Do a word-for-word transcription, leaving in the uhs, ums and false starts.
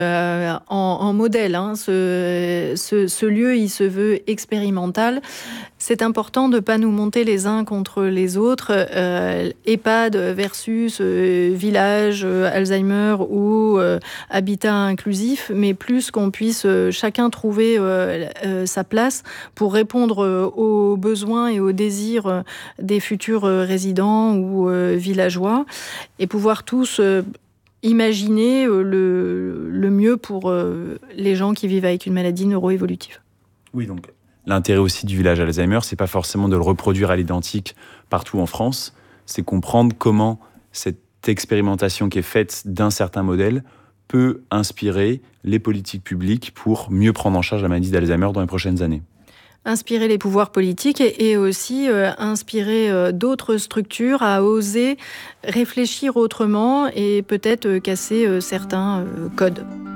euh, en, en modèle. Hein. Ce, ce, ce lieu, il se veut expérimental. C'est important de ne pas nous monter les uns contre les autres. Euh, EHPAD versus euh, village, euh, Alzheimer ou euh, habitat inclusif, mais plus qu'on puisse euh, chacun trouver euh, euh, sa place pour répondre euh, aux besoins et aux désirs euh, des futurs euh, résidents ou euh, villageois, et pouvoir tous euh, imaginer euh, le, le mieux pour euh, les gens qui vivent avec une maladie neuroévolutive. Oui, donc l'intérêt aussi du village Alzheimer, c'est pas forcément de le reproduire à l'identique partout en France, c'est comprendre comment cette expérimentation qui est faite d'un certain modèle peut inspirer les politiques publiques pour mieux prendre en charge la maladie d'Alzheimer dans les prochaines années. Inspirer les pouvoirs politiques et, et aussi euh, inspirer euh, d'autres structures à oser réfléchir autrement et peut-être euh, casser euh, certains euh, codes.